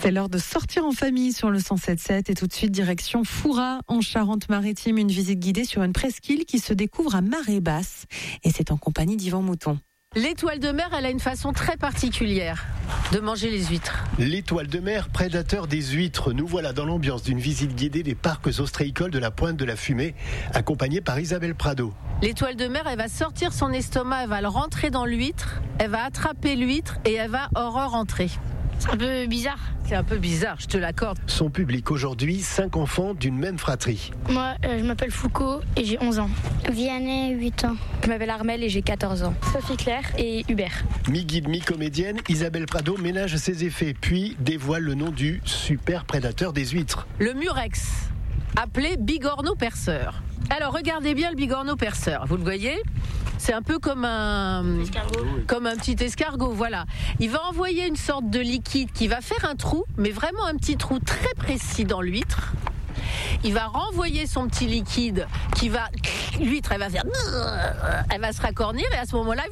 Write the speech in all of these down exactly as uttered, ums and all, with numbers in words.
C'est l'heure de sortir en famille sur le cent sept sept et tout de suite direction Fouras en Charente-Maritime, une visite guidée sur une presqu'île qui se découvre à marée basse et c'est en compagnie d'Yvan Mouton. L'étoile de mer, elle a une façon très particulière de manger les huîtres. L'étoile de mer, prédateur des huîtres. Nous voilà dans l'ambiance d'une visite guidée des parcs ostréicoles de la Pointe de la Fumée, accompagnée par Isabelle Prado. L'étoile de mer, elle va sortir son estomac, elle va le rentrer dans l'huître, elle va attraper l'huître et elle va hors rentrer. C'est un peu bizarre. C'est un peu bizarre, je te l'accorde. Son public aujourd'hui, cinq enfants d'une même fratrie. Moi, euh, je m'appelle Foucault et j'ai onze ans. Vianney, huit ans. Je m'appelle Armelle et j'ai quatorze ans. Sophie Claire et Hubert. Mi-guide, mi-comédienne, Isabelle Prado ménage ses effets, puis dévoile le nom du super prédateur des huîtres. Le murex, appelé bigorneau perceur. Alors regardez bien le bigorneau perceur, vous le voyez ? C'est un peu comme un, comme un petit escargot, voilà. Il va envoyer une sorte de liquide qui va faire un trou, mais vraiment un petit trou très précis dans l'huître. Il va renvoyer son petit liquide qui va... L'huître, elle va faire... Elle va se racornir et à ce moment-là,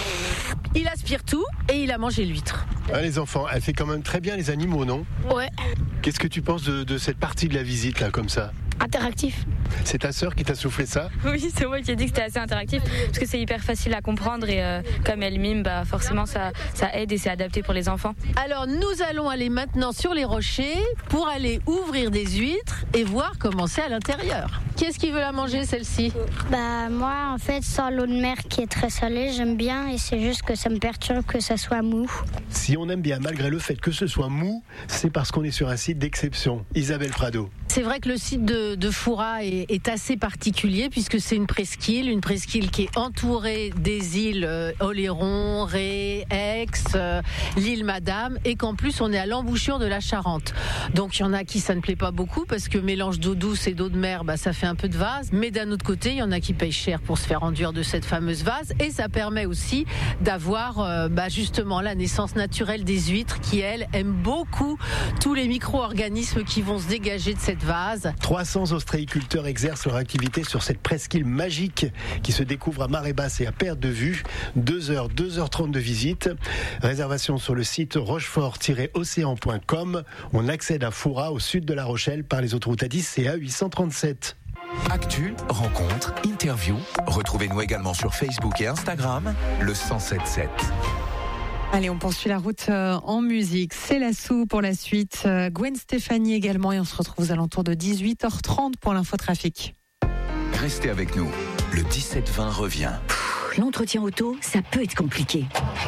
il aspire tout et il a mangé l'huître. Ah, les enfants, elle fait quand même très bien les animaux, non ? Ouais. Qu'est-ce que tu penses de, de cette partie de la visite, là, comme ça ? Interactif. C'est ta sœur qui t'a soufflé ça ? Oui, c'est moi qui ai dit que c'était assez interactif parce que c'est hyper facile à comprendre et euh, comme elle mime, bah, forcément ça, ça aide et c'est adapté pour les enfants. Alors nous allons aller maintenant sur les rochers pour aller ouvrir des huîtres et voir comment c'est à l'intérieur. Qui est-ce qui veut la manger celle-ci ? Bah moi en fait sans l'eau de mer qui est très salée j'aime bien et c'est juste que ça me perturbe que ça soit mou. Si on aime bien malgré le fait que ce soit mou, c'est parce qu'on est sur un site d'exception. Isabelle Prado. C'est vrai que le site de, de Fouras est, est assez particulier puisque c'est une presqu'île, une presqu'île qui est entourée des îles euh, Oléron, Ré, Aix, euh, l'île Madame et qu'en plus on est à l'embouchure de la Charente. Donc il y en a qui ça ne plaît pas beaucoup parce que mélange d'eau douce et d'eau de mer, bah, ça fait un peu de vase. Mais d'un autre côté, il y en a qui payent cher pour se faire enduire de cette fameuse vase et ça permet aussi d'avoir euh, bah, justement la naissance naturelle des huîtres qui elles aiment beaucoup tous les micro-organismes qui vont se dégager de cette vase. trois cents ostréiculteurs exercent leur activité sur cette presqu'île magique qui se découvre à marée basse et à perte de vue. deux heures, deux heures trente de visite. Réservation sur le site rochefort tiret océan point com. On accède à Fouras au sud de La Rochelle par les autoroutes A dix et A huit cent trente-sept. Actu, rencontres, interviews. Retrouvez-nous également sur Facebook et Instagram, le cent sept sept. Allez, on poursuit la route euh, en musique. C'est la Sou pour la suite. Euh, Gwen Stefani également et on se retrouve aux alentours de dix-huit heures trente pour l'infotrafic. Restez avec nous. Le dix-sept vingt revient. Pff, l'entretien auto, ça peut être compliqué.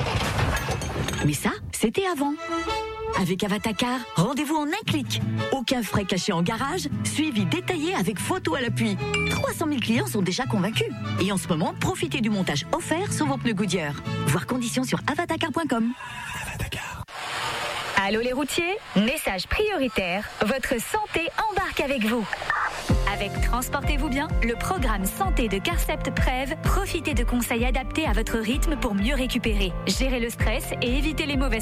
Mais ça, c'était avant. Avec Avatacar, rendez-vous en un clic. Aucun frais cachés en garage, suivi détaillé avec photo à l'appui. trois cent mille clients sont déjà convaincus. Et en ce moment, profitez du montage offert sur vos pneus Goodyear. Voir conditions sur avatacar point com. Avatacar. Allô les routiers, message prioritaire, votre santé embarque avec vous. Avec Transportez-vous bien, le programme santé de Carcept Prev, profitez de conseils adaptés à votre rythme pour mieux récupérer, gérer le stress et éviter les mauvaises